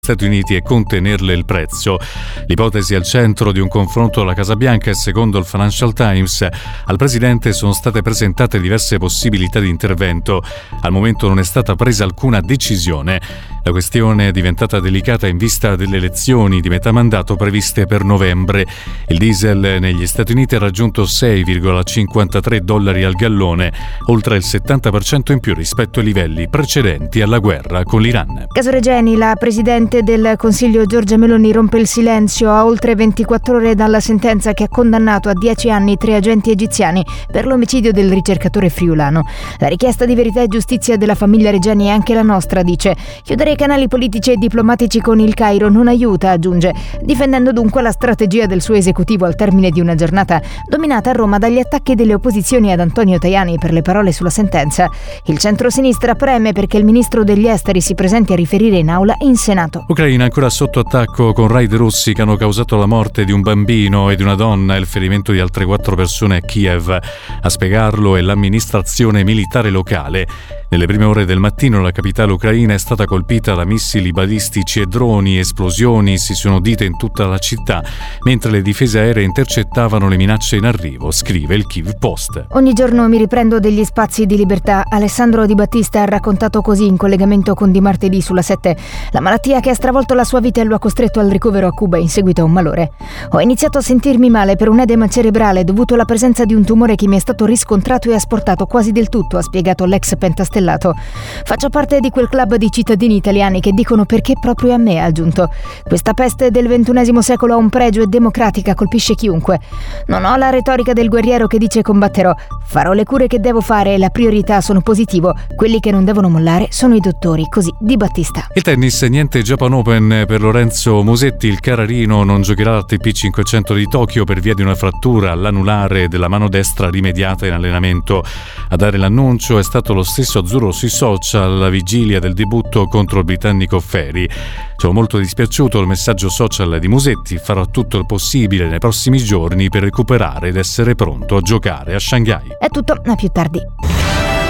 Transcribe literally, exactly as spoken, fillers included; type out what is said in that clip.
Stati Uniti e contenerle il prezzo. L'ipotesi è al centro di un confronto alla Casa Bianca e secondo il Financial Times al presidente sono state presentate diverse possibilità di intervento. Al momento non è stata presa alcuna decisione. La questione è diventata delicata in vista delle elezioni di metà mandato previste per novembre. Il diesel negli Stati Uniti ha raggiunto sei virgola cinquantatré dollari al gallone, oltre il settanta per cento in più rispetto ai livelli precedenti alla guerra con l'Iran. Caso Regeni, la presidente del Consiglio Giorgia Meloni rompe il silenzio a oltre ventiquattro ore dalla sentenza che ha condannato a dieci anni tre agenti egiziani per l'omicidio del ricercatore friulano. La richiesta di verità e giustizia della famiglia Regeni è anche la nostra, dice. Chiudere i canali politici e diplomatici con il Cairo non aiuta, aggiunge, difendendo dunque la strategia del suo esecutivo al termine di una giornata dominata a Roma dagli attacchi delle opposizioni ad Antonio Tajani per le parole sulla sentenza. Il centrosinistra preme perché il ministro degli esteri si presenti a riferire in aula e in Senato. Ucraina ancora sotto attacco con raid russi che hanno causato la morte di un bambino e di una donna e il ferimento di altre quattro persone a Kiev. A spiegarlo è l'amministrazione militare locale. Nelle prime ore del mattino la capitale ucraina è stata colpita da missili balistici e droni, esplosioni si sono udite in tutta la città, mentre le difese aeree intercettavano le minacce in arrivo, scrive il Kyiv Post. Ogni giorno mi riprendo degli spazi di libertà. Alessandro Di Battista ha raccontato così in collegamento con Di Martedì sulla sette la malattia che ha stravolto la sua vita e lo ha costretto al ricovero a Cuba in seguito a un malore. Ho iniziato a sentirmi male per un edema cerebrale dovuto alla presenza di un tumore che mi è stato riscontrato e asportato quasi del tutto, ha spiegato l'ex pentastellato. Faccio parte di quel club di cittadini italiani che dicono perché proprio a me, ha aggiunto. Questa peste del ventunesimo secolo ha un pregio e democratica, colpisce chiunque. Non ho la retorica del guerriero che dice combatterò. Farò le cure che devo fare e la priorità sono positivo. Quelli che non devono mollare sono i dottori, così Di Battista. Il tennis, niente Japan Open per Lorenzo Musetti. Il Carrarino non giocherà l'A T P cinquecento di Tokyo per via di una frattura all'anulare della mano destra rimediata in allenamento. A dare l'annuncio è stato lo stesso azzurro sui social alla vigilia del debutto contro il britannico Ferry. Sono molto dispiaciuto, il messaggio social di Musetti, farò tutto il possibile nei prossimi giorni per recuperare ed essere pronto a giocare a Shanghai. È tutto, a più tardi.